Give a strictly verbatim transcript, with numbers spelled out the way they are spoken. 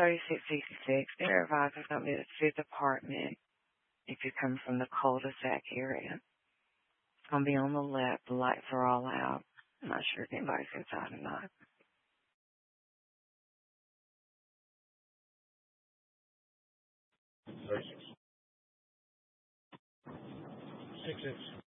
thirty-six sixty-six. They're advised it's going to be the fifth apartment if you come from the cul-de-sac area. It's going to be on the left. The lights are all out. I'm not sure if anybody's inside or not. Six. Six inch.